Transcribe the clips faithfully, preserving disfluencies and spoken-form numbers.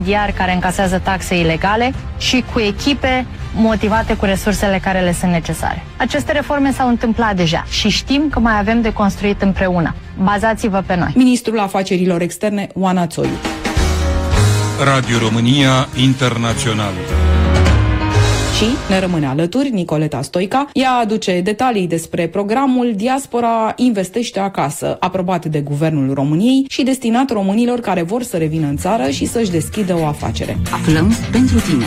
Iar care încasează taxe ilegale și cu echipe motivate cu resursele care le sunt necesare. Aceste reforme s-au întâmplat deja și știm că mai avem de construit împreună. Bazați-vă pe noi. Ministrul Afacerilor Externe, Oana Țoiu. Radio România Internațional. Și ne rămâne alături Nicoleta Stoica. Ea aduce detalii despre programul Diaspora investește acasă, aprobat de Guvernul României și destinat românilor care vor să revină în țară și să-și deschidă o afacere. Aflăm pentru tine.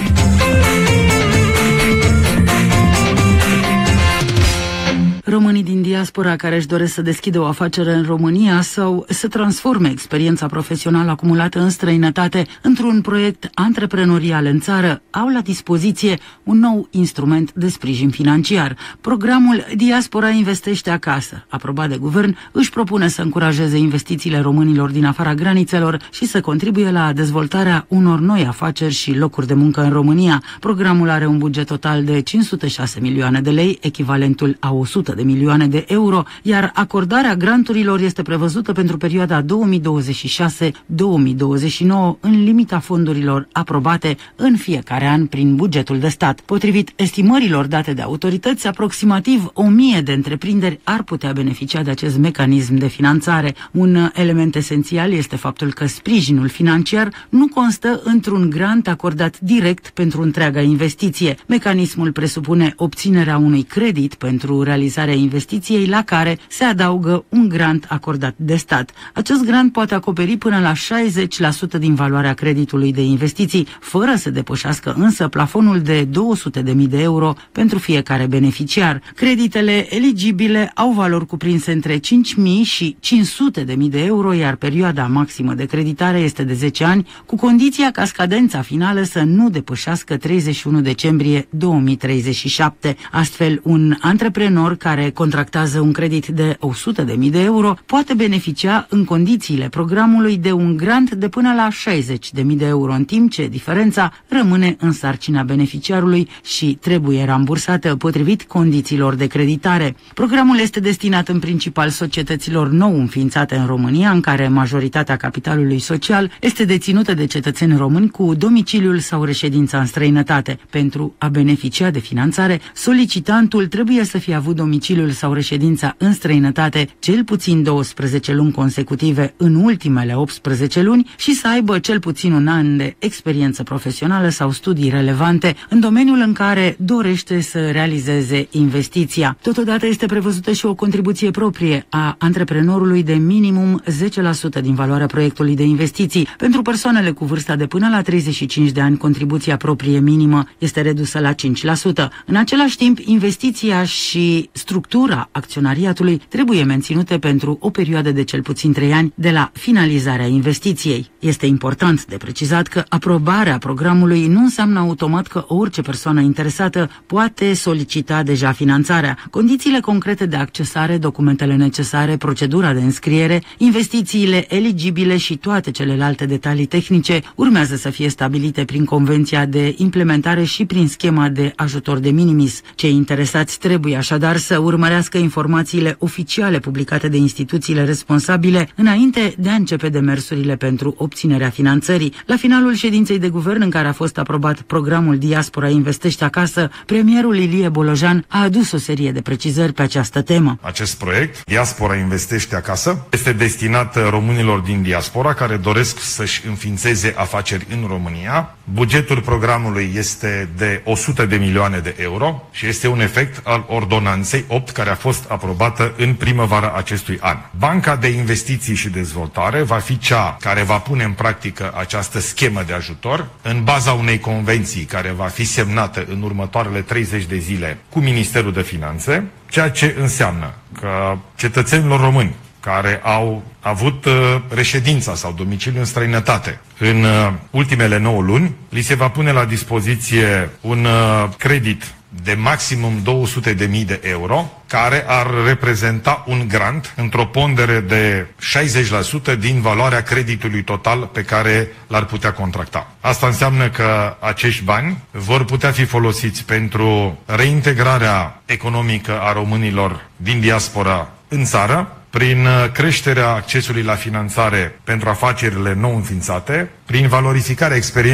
Românii din diaspora care își doresc să deschidă o afacere în România sau să transforme experiența profesională acumulată în străinătate într-un proiect antreprenorial în țară au la dispoziție un nou instrument de sprijin financiar. Programul Diaspora investește acasă, aprobat de guvern, își propune să încurajeze investițiile românilor din afara granițelor și să contribuie la dezvoltarea unor noi afaceri și locuri de muncă în România. Programul are un buget total de cinci sute șase milioane de lei, echivalentul a o sută de milioane de euro, iar acordarea granturilor este prevăzută pentru perioada două mii douăzeci și șase - două mii douăzeci și nouă în limita fondurilor aprobate în fiecare an prin bugetul de stat. Potrivit estimărilor date de autorități, aproximativ o mie de întreprinderi ar putea beneficia de acest mecanism de finanțare. Un element esențial este faptul că sprijinul financiar nu constă într-un grant acordat direct pentru întreaga investiție. Mecanismul presupune obținerea unui credit pentru realizarea investiției la care se adaugă un grant acordat de stat. Acest grant poate acoperi până la șaizeci la sută din valoarea creditului de investiții, fără să depășească însă plafonul de două sute de mii de euro pentru fiecare beneficiar. Creditele eligibile au valori cuprinse între cinci mii și cinci sute de mii de euro, iar perioada maximă de creditare este de zece ani, cu condiția ca scadența finală să nu depășească treizeci și unu decembrie două mii treizeci și șapte. Astfel, un antreprenor care contractează un credit de o sută de mii de euro poate beneficia în condițiile programului de un grant de până la șaizeci de mii de euro, în timp ce diferența rămâne în sarcina beneficiarului și trebuie rambursată potrivit condițiilor de creditare. Programul este destinat în principal societăților nou înființate în România, în care majoritatea capitalului social este deținută de cetățeni români cu domiciliul sau reședința în străinătate. Pentru a beneficia de finanțare, solicitantul trebuie să fie avut domiciliul sau reședința în străinătate cel puțin douăsprezece luni consecutive în ultimele optsprezece luni și să aibă cel puțin un an de experiență profesională sau studii relevante în domeniul în care dorește să realizeze investiția. Totodată este prevăzută și o contribuție proprie a antreprenorului de minimum zece la sută din valoarea proiectului de investiții. Pentru persoanele cu vârsta de până la treizeci și cinci de ani, contribuția proprie minimă este redusă la cinci la sută. În același timp, investiția și structura acționariatului trebuie menținute pentru o perioadă de cel puțin trei ani de la finalizarea investiției. Este important de precizat că aprobarea programului nu înseamnă automat că orice persoană interesată poate solicita deja finanțarea. Condițiile concrete de accesare, documentele necesare, procedura de înscriere, investițiile eligibile și toate celelalte detalii tehnice urmează să fie stabilite prin Convenția de implementare și prin schema de ajutor de minimis. Cei interesați trebuie așadar să urmărească informațiile oficiale publicate de instituțiile responsabile înainte de a începe demersurile pentru obținerea finanțării. La finalul ședinței de guvern în care a fost aprobat programul Diaspora investește acasă, premierul Ilie Bolojan a adus o serie de precizări pe această temă. Acest proiect, Diaspora investește acasă, este destinat românilor din diaspora care doresc să-și înființeze afaceri în România. Bugetul programului este de o sută de milioane de euro și este un efect al ordonanței opt care a fost aprobată în primăvara acestui an. Banca de Investiții și Dezvoltare va fi cea care va pune în practică această schemă de ajutor în baza unei convenții care va fi semnată în următoarele treizeci de zile cu Ministerul de Finanțe, ceea ce înseamnă că cetățenilor români care au avut uh, reședința sau domiciliu în străinătate în uh, ultimele nouă luni, li se va pune la dispoziție un uh, credit de maximum două sute de mii de euro, care ar reprezenta un grant într-o pondere de șaizeci la sută din valoarea creditului total pe care l-ar putea contracta. Asta înseamnă că acești bani vor putea fi folosiți pentru reintegrarea economică a românilor din diaspora în țară, prin creșterea accesului la finanțare pentru afacerile nou înființate, prin valorificarea experienței